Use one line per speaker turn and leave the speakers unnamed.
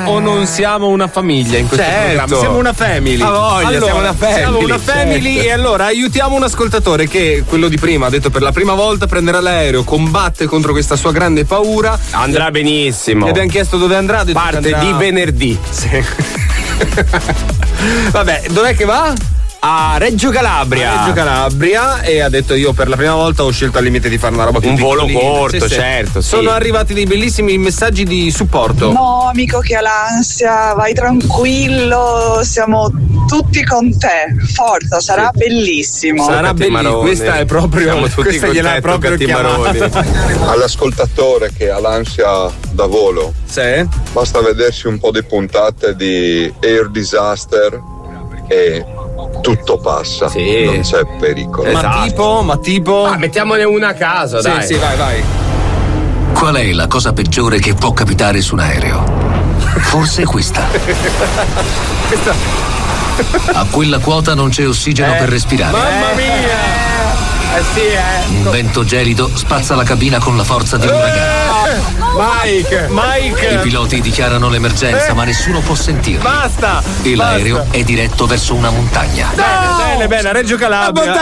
o non siamo una famiglia in questo programma? Siamo una family.
Allora, siamo una family.
Siamo una family, certo. E allora aiutiamo un ascoltatore che, quello di prima, ha detto per la prima volta prenderà l'aereo, combatte contro questa sua grande paura.
Andrà benissimo.
Gli abbiamo chiesto dove andrà.
Parte di venerdì.
Sì. Vabbè, dov'è che va?
A Reggio Calabria.
E ha detto io per la prima volta ho scelto al limite di fare una roba più piccolina.
Un volo corto, sì. Certo.
Sono arrivati dei bellissimi messaggi di supporto.
No, amico che ha l'ansia, vai tranquillo, siamo tutti con te. Forza, sarà bellissimo.
Sarà bellissimo. Questa è proprio, questa gliel'ha proprio chiamata.
All'ascoltatore che ha l'ansia da volo,
sì,
basta vedersi un po' di puntate di Air Disaster e tutto passa, sì. Non c'è pericolo.
Esatto. Ma tipo?
Mettiamone una a caso, dai.
Sì, vai.
Qual è la cosa peggiore che può capitare su un aereo? Forse questa. A quella quota non c'è ossigeno per respirare.
Mamma mia!
Un vento gelido spazza la cabina con la forza di un uragano.
Mike!
I piloti dichiarano l'emergenza, ma nessuno può sentirli.
Basta!
E l'aereo è diretto verso una montagna.
Bene, Reggio Calabria.